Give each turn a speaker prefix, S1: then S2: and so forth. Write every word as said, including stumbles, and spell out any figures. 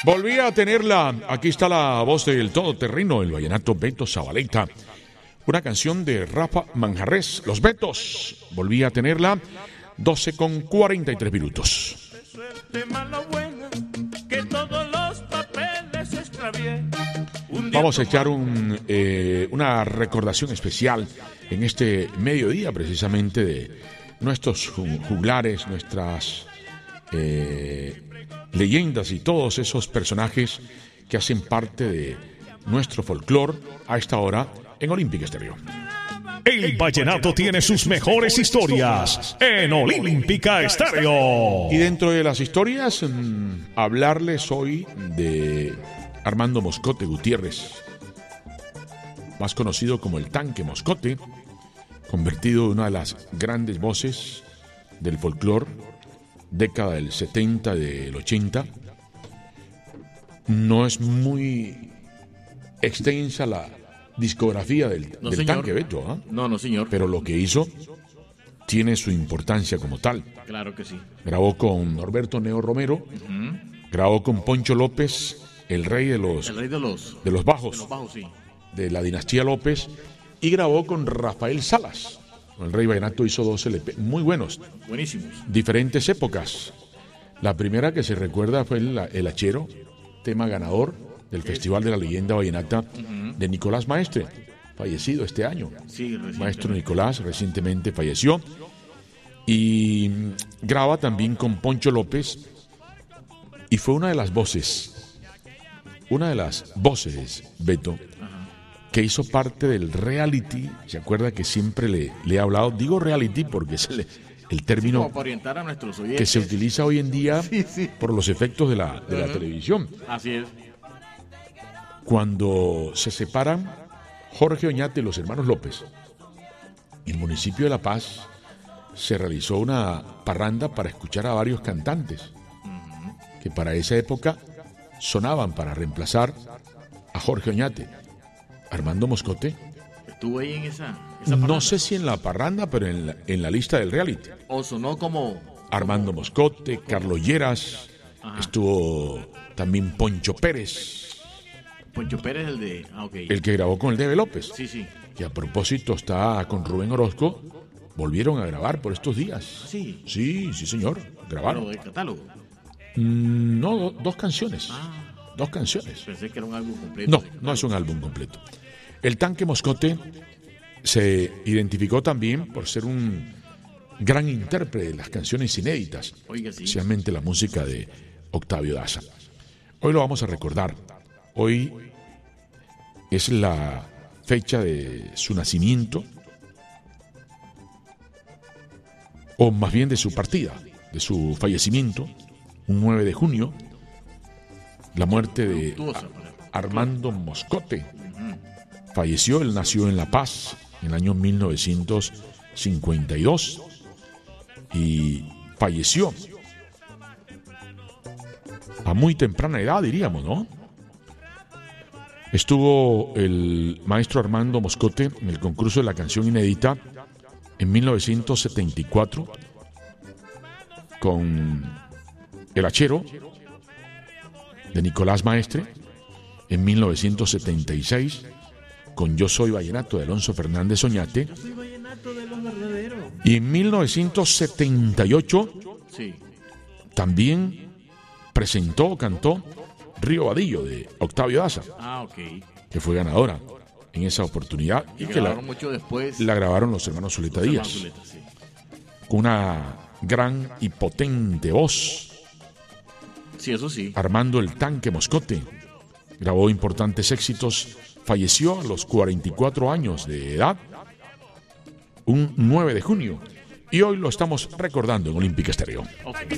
S1: Volví a tenerla. Aquí está la voz del todoterreno, el vallenato Beto Zabaleta. Una canción de Rafa Manjarrés, Los Betos. Volví a tenerla. doce con cuarenta y tres minutos. Vamos a echar un, eh, una recordación especial en este mediodía, precisamente de nuestros juglares, nuestras eh, leyendas y todos esos personajes que hacen parte de nuestro folclore a esta hora en Olímpica Estéreo.
S2: El vallenato tiene sus mejores historias en Olímpica Estéreo.
S1: Y dentro de las historias, mmm, hablarles hoy de Armando Moscote Gutiérrez, más conocido como el Tanque Moscote, convertido en una de las grandes voces del folclore, década del setenta, del ochenta. No es muy extensa la discografía del,
S3: no,
S1: del Tanque Beto, ¿eh?
S3: No, no, señor.
S1: Pero lo que hizo tiene su importancia como tal.
S3: Claro que sí.
S1: Grabó con Norberto Neo Romero, uh-huh. Grabó con Poncho López, el rey de los,
S3: el rey de los,
S1: de los bajos,
S3: de los bajos, sí.
S1: De la dinastía López, y grabó con Rafael Salas. El rey vallenato hizo dos L P muy buenos.
S3: Buenísimos.
S1: Diferentes épocas. La primera que se recuerda fue el, el Hachero, tema ganador del Festival de la Leyenda Vallenata, uh-huh. de Nicolás Maestre, fallecido este año.
S3: Sí,
S1: Maestro Nicolás recientemente falleció. Y graba también con Poncho López, y fue una de las voces, una de las voces, Beto, uh-huh. que hizo parte del reality. ¿Se acuerda que siempre le, le he hablado? Digo reality porque es el, el término
S3: sí, para orientar a nuestros oyentes,
S1: que se utiliza hoy en día
S3: sí, sí.
S1: por los efectos de la, de uh-huh. la televisión.
S3: Así es.
S1: Cuando se separan Jorge Oñate y los hermanos López, en el municipio de La Paz se realizó una parranda para escuchar a varios cantantes uh-huh. que para esa época sonaban para reemplazar a Jorge Oñate. Armando Moscote
S3: estuvo ahí en esa, esa parranda.
S1: No sé si en la parranda, pero en la, en la lista del reality.
S3: O sonó como
S1: Armando
S3: como,
S1: Moscote,
S3: como,
S1: Carlos Lleras, ajá. Estuvo también Poncho Pérez.
S3: Poncho Pérez, el de... Ah, okay.
S1: El que grabó con el Debe López.
S3: Sí, sí.
S1: Que a propósito está con Rubén Orozco. Volvieron a grabar por estos días.
S3: Sí.
S1: Sí, sí, señor. Grabaron.
S3: ¿Pero del catálogo?
S1: Mm, no, do, dos canciones.
S3: Ah.
S1: Dos canciones.
S3: Pensé que era un álbum completo.
S1: No, no es un álbum completo. El Tanque Moscote se identificó también por ser un gran intérprete de las canciones inéditas.
S3: Oiga, sí.
S1: Especialmente la música de Octavio Daza. Hoy lo vamos a recordar. Hoy es la fecha de su nacimiento, o más bien de su partida, de su fallecimiento, un nueve de junio, la muerte de Armando Moscote. Falleció, él nació en La Paz en el año mil novecientos cincuenta y dos y falleció a muy temprana edad, diríamos, ¿no? Estuvo el maestro Armando Moscote en el concurso de la canción inédita en mil novecientos setenta y cuatro con El Hachero de Nicolás Maestre, en mil novecientos setenta y seis con Yo Soy Vallenato de Alonso Fernández Oñate,
S3: Yo soy vallenato de los verdaderos,
S1: y en mil novecientos setenta y ocho
S3: sí.
S1: también presentó, cantó Río Vadillo de Octavio Daza,
S3: ah, ok,
S1: que fue ganadora en esa oportunidad y, y que la,
S3: mucho después.
S1: la grabaron los hermanos Zuleta
S3: los
S1: Díaz,
S3: hermanos Zuleta, sí.
S1: con una gran y potente voz.
S3: Sí, eso sí.
S1: Armando el Tanque Moscote grabó importantes éxitos, falleció a los cuarenta y cuatro años de edad, un nueve de junio, y hoy lo estamos recordando en Olímpica Estéreo.
S3: Okay.